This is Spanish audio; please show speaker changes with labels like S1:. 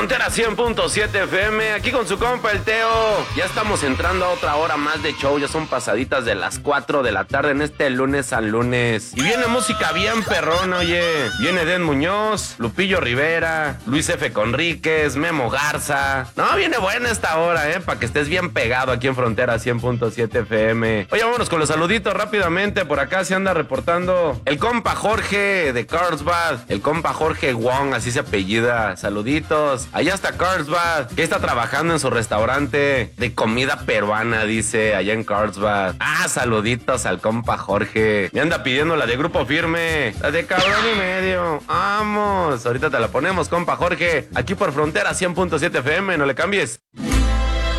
S1: Frontera 100.7 FM, aquí con su compa el Teo. Ya estamos entrando a otra hora más de show, ya son pasaditas de las 4 de la tarde en este lunes al lunes. Y viene música bien perrona, oye. Viene Den Muñoz, Lupillo Rivera, Luis F. Conríquez, Memo Garza. No, viene buena esta hora, para que estés bien pegado aquí en Frontera 100.7 FM. Oye, vámonos con los saluditos rápidamente. Por acá se anda reportando el compa Jorge de Carlsbad, el compa Jorge Wong, así se apellida. Saluditos. Allá está Carlsbad, que está trabajando en su restaurante de comida peruana, dice, allá en Carlsbad. Saluditos al compa Jorge. Me anda pidiendo la de Grupo Firme, la de Cabrón y Medio. Vamos, ahorita te la ponemos, compa Jorge, aquí por Frontera 100.7 FM, no le cambies.